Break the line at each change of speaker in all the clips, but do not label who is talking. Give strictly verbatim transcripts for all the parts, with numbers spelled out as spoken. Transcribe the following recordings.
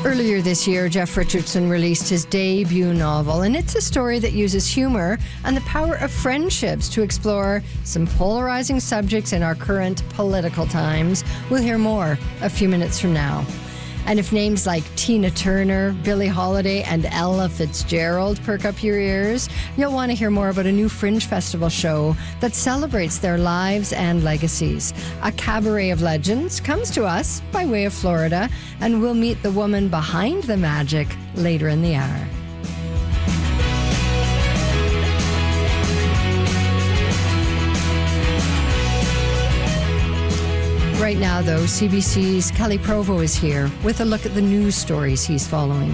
Earlier this year, Jeff Richardson released his debut novel, and it's a story that uses humor and the power of friendships to explore some polarizing subjects in our current political times. We'll hear more a few minutes from now. And if names like Tina Turner, Billie Holiday, and Ella Fitzgerald perk up your ears, you'll want to hear more about a new Fringe Festival show that celebrates their lives and legacies. A cabaret of legends comes to us by way of Florida, and we'll meet the woman behind the magic later in the hour. Right now, though, C B C's Kelly Provo is here with a look at the news stories he's following.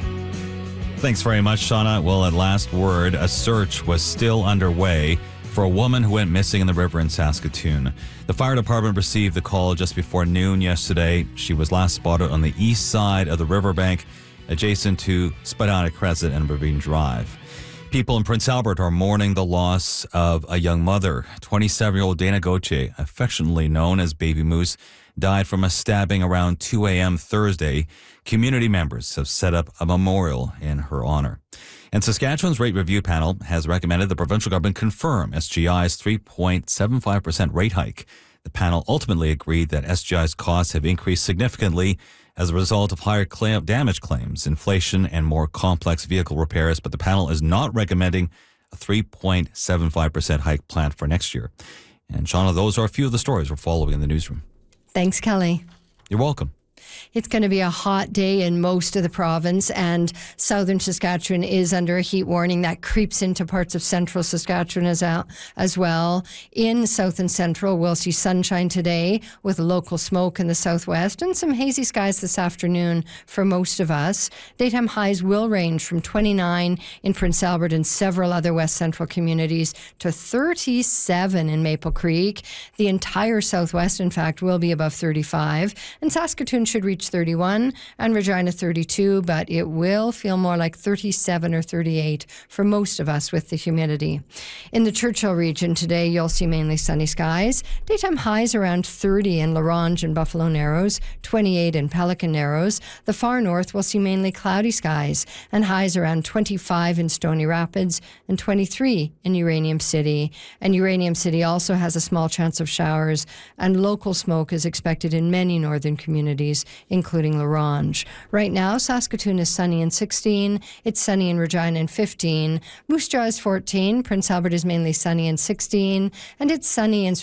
Thanks very much, Shauna. Well, at last word, a search was still underway for a woman who went missing in the river in Saskatoon. The fire department received the call just before noon yesterday. She was last spotted on the east side of the riverbank, adjacent to Spadina Crescent and Ravine Drive. People in Prince Albert are mourning the loss of a young mother. twenty-seven-year-old Dana Gauthier, affectionately known as Baby Moose, died from a stabbing around two a.m. Thursday. Community members have set up a memorial in her honor. And Saskatchewan's rate review panel has recommended the provincial government confirm S G I's three point seven five percent rate hike. The panel ultimately agreed that S G I's costs have increased significantly as a result of higher claim, damage claims, inflation, and more complex vehicle repairs, but the panel is not recommending a three point seven five percent hike planned for next year. And Shauna, those are a few of the stories we're following in the newsroom.
Thanks, Kelly.
You're welcome.
It's going to be a hot day in most of the province, and southern Saskatchewan is under a heat warning that creeps into parts of central Saskatchewan as, as well. In south and central, we'll see sunshine today with local smoke in the southwest and some hazy skies this afternoon for most of us. Daytime highs will range from twenty-nine in Prince Albert and several other west central communities to thirty-seven in Maple Creek. The entire southwest, in fact, will be above thirty-five, and Saskatoon should reach thirty-one and Regina thirty-two, but it will feel more like thirty-seven or thirty-eight for most of us with the humidity. In the Churchill region today, you'll see mainly sunny skies. Daytime highs around thirty in La Ronge and Buffalo Narrows, twenty-eight in Pelican Narrows. The far north will see mainly cloudy skies and highs around twenty-five in Stony Rapids and twenty-three in Uranium City. And Uranium City also has a small chance of showers, and local smoke is expected in many northern communities, including La Ronge. Right now, Saskatoon is sunny and sixteen. It's sunny in Regina and fifteen. Moose Jaw is fourteen. Prince Albert is mainly sunny and sixteen. And it's sunny in